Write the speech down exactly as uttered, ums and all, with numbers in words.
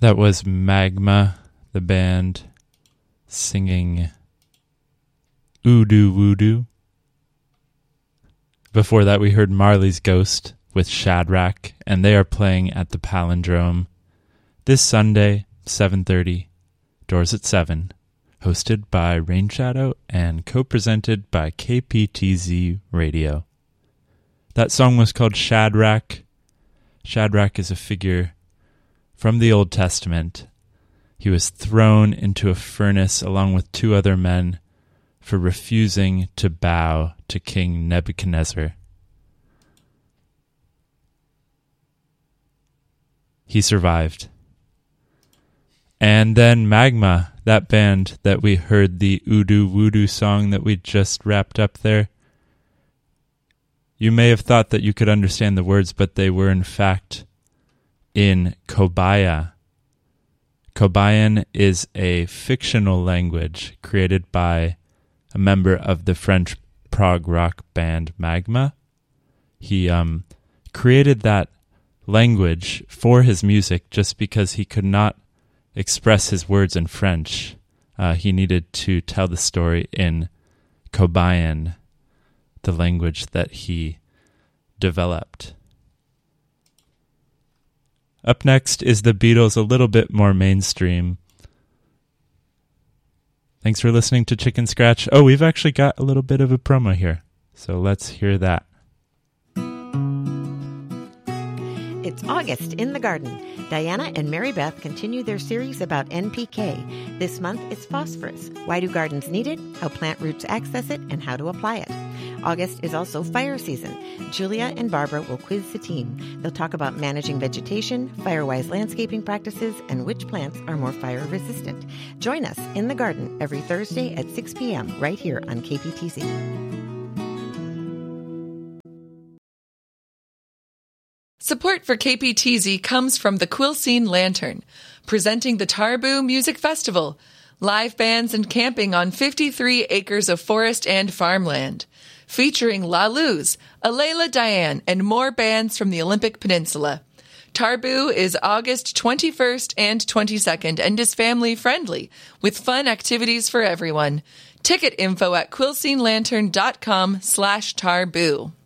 That was Magma, the band, singing Oodoo Woodoo. Before that, we heard Marley's Ghost with Shadrach, and they are playing at the Palindrome this Sunday, seven thirty, doors at seven, hosted by Rain Shadow and co-presented by K P T Z Radio. That song was called Shadrach. Shadrach is a figure from the Old Testament. He was thrown into a furnace along with two other men for refusing to bow to King Nebuchadnezzar. He survived. And then Magma, that band that we heard the Oodoo Woodoo song that we just wrapped up there. You may have thought that you could understand the words, but they were in fact in Kobaya. Kobayan is a fictional language created by a member of the French prog rock band Magma. He um, created that language for his music just because he could not express his words in French. Uh, he needed to tell the story in Kobayan, the language that he developed. Up next is the Beatles, a little bit more mainstream. Thanks for listening to Chicken Scratch. Oh, we've actually got a little bit of a promo here, so let's hear that. It's August in the Garden. Diana and Mary Beth continue their series about N P K. This month, it's phosphorus. Why do gardens need it? How plant roots access it, and how to apply it. August is also fire season. Julia and Barbara will quiz the team. They'll talk about managing vegetation, fire-wise landscaping practices, and which plants are more fire-resistant. Join us in the garden every Thursday at six p.m. right here on K P T Z. Support for K P T Z comes from the Quilcene Lantern, presenting the Tarboo Music Festival, live bands and camping on fifty-three acres of forest and farmland, featuring La Luz, Alayla Diane, and more bands from the Olympic Peninsula. Tarboo is August twenty-first and twenty-second and is family-friendly, with fun activities for everyone. Ticket info at quilcenelantern.com slash tarboo.